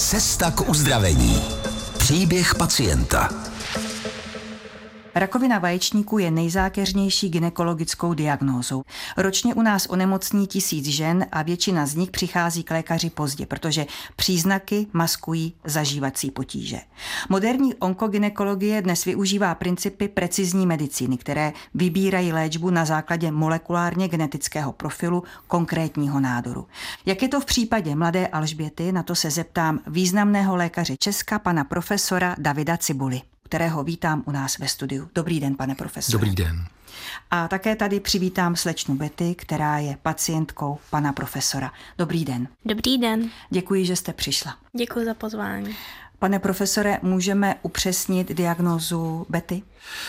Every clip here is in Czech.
Cesta k uzdravení. Příběh pacienta. Rakovina vaječníků je nejzákeřnější gynekologickou diagnózou. Ročně u nás onemocní 1000 žen a většina z nich přichází k lékaři pozdě, protože příznaky maskují zažívací potíže. Moderní onkogynekologie dnes využívá principy precizní medicíny, které vybírají léčbu na základě molekulárně genetického profilu konkrétního nádoru. Jak je to v případě mladé Alžběty, na to se zeptám významného lékaře Česka, pana profesora Davida Cibuly, kterého vítám u nás ve studiu. Dobrý den, pane profesore. Dobrý den. A také tady přivítám slečnu Betty, která je pacientkou pana profesora. Dobrý den. Dobrý den. Děkuji, že jste přišla. Děkuji za pozvání. Pane profesore, můžeme upřesnit diagnózu Betty?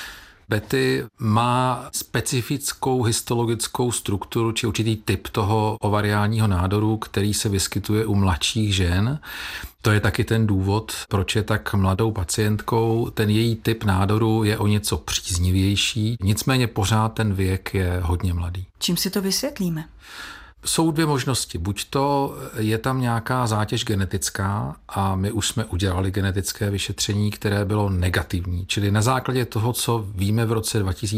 Betty má specifickou histologickou strukturu, či určitý typ toho ovariálního nádoru, který se vyskytuje u mladších žen. To je taky ten důvod, proč je tak mladou pacientkou. Ten její typ nádoru je o něco příznivější, nicméně pořád ten věk je hodně mladý. Čím si to vysvětlíme? Jsou dvě možnosti. Buď to je tam nějaká zátěž genetická a my už jsme udělali genetické vyšetření, které bylo negativní. Čili na základě toho, co víme v roce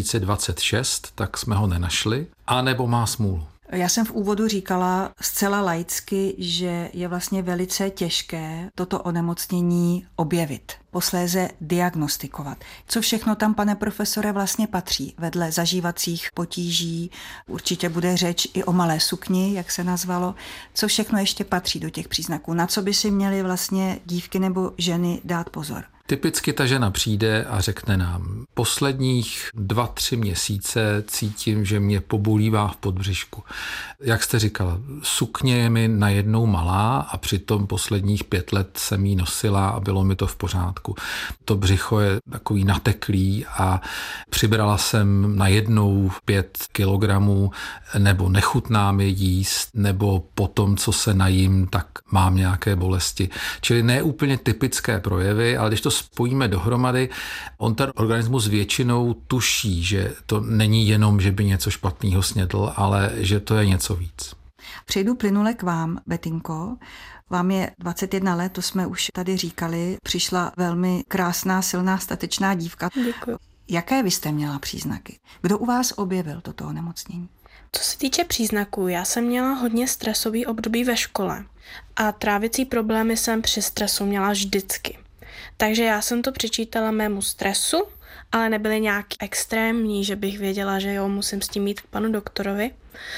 2026, tak jsme ho nenašli, anebo má smůlu. Já jsem v úvodu říkala zcela laicky, že je vlastně velice těžké toto onemocnění objevit, posléze diagnostikovat. Co všechno tam, pane profesore, vlastně patří? Vedle zažívacích potíží určitě bude řeč i o malé sukni, jak se nazvalo. Co všechno ještě patří do těch příznaků? Na co by si měly vlastně dívky nebo ženy dát pozor? Typicky ta žena přijde a řekne nám, posledních 2-3 měsíce cítím, že mě pobolívá v podbřišku. Jak jste říkala, sukně je mi najednou malá a přitom posledních 5 let jsem jí nosila a bylo mi to v pořádku. To břicho je takový nateklý a přibrala jsem najednou 5 kilogramů, nebo nechutná mi jíst, nebo po tom, co se najím, tak mám nějaké bolesti. Čili ne úplně typické projevy, ale když to spojíme dohromady, on ten organismus většinou tuší, že to není jenom, že by něco špatného snědl, ale že to je něco víc. Přejdu plynule k vám, Betinko. Vám je 21 let, to jsme už tady říkali. Přišla velmi krásná, silná, statečná dívka. Děkuji. Jaké vy jste měla příznaky? Kdo u vás objevil toto onemocnění? Co se týče příznaků, já jsem měla hodně stresový období ve škole a trávicí problémy jsem při stresu měla vždycky. Takže já jsem to přičítala mému stresu, ale nebyly nějak extrémní, že bych věděla, že jo, musím s tím jít k panu doktorovi.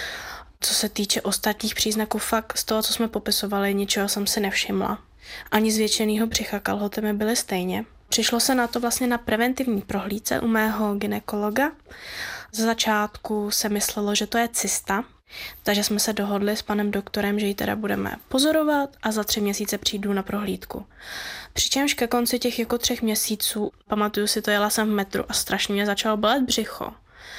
Co se týče ostatních příznaků, fakt z toho, co jsme popisovali, ničeho jsem si nevšimla. Ani zvětšenýho břicha, kalhoty mi byly stejně. Přišlo se na to vlastně na preventivní prohlídce u mého gynekologa. Za začátku se myslelo, že to je cysta, takže jsme se dohodli s panem doktorem, že ji teda budeme pozorovat a za 3 měsíce přijdu na prohlídku. Přičemž ke konci těch 3 měsíců, pamatuju si to, jela jsem v metru a strašně mě začalo bolet břicho.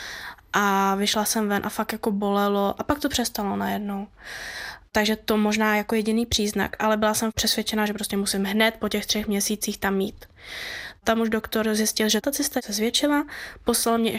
A vyšla jsem ven a fakt bolelo a pak to přestalo najednou. Takže to možná jako jediný příznak, ale byla jsem přesvědčená, že prostě musím hned po těch 3 měsících tam jít. Tam už doktor zjistil, že ta cysta se zvětšila, poslal mě